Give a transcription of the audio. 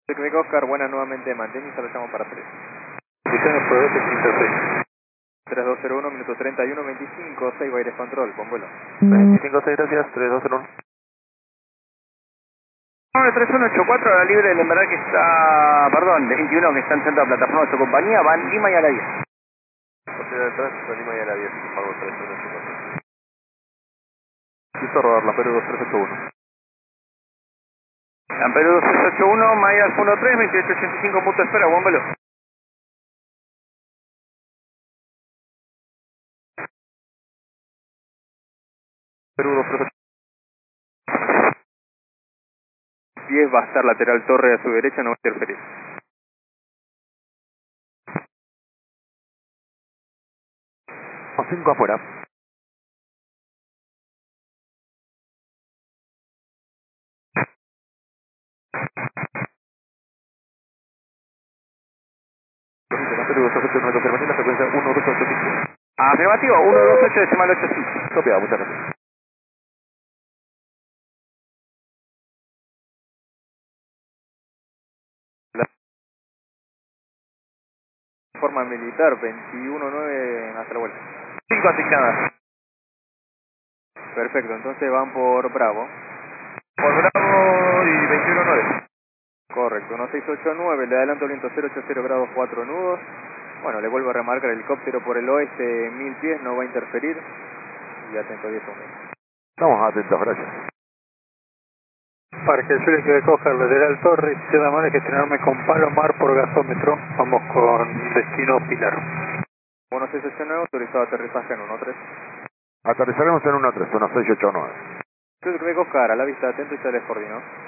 Quebec Oscar, buenas nuevamente, mantén y se lo llamo para 3. Posiciones por 25-6. 3201, minuto 31, 25, 6, Baires Control, con vuelo. 25-6, gracias, 3201. 9184, a la libre del embrague que está, perdón, de 21 que está en centro de la plataforma de su compañía, van Lima y a la 10. Posición del tránsito, Lima y a la 10, pago 3184. Quiso rodar la Perú 2381. Amperio 2681, Maya 13, 2885, punto de espera, buen vuelo. Perú 2381. 10 va a estar lateral torre a su derecha, no va a interferir. Con 5 afuera. Perú 2381, confirmación, la frecuencia 1285. Afirmativo, 128 decimal 85. Copiado, muchas gracias. Forma militar, 21-9 hasta la vuelta. 5 asignadas. Perfecto, entonces van por Bravo. Por Bravo y 21-9. Correcto, 1689, le adelanto viento 080 grados 4 nudos. Bueno, le vuelvo a remarcar el helicóptero por el oeste, 1000 pies, no va a interferir. Y atento 10 1. Estamos atentos, gracias. Parque Sur Quebec Oscar, lateral torre, sistema de gestionarme con Palomar por gasómetro. Vamos con destino Pilar. 1689, autorizado aterrizaje en 13. Aterrizaremos en 13, 1689. Quebec Oscar, a la vista, atento y se les coordinó.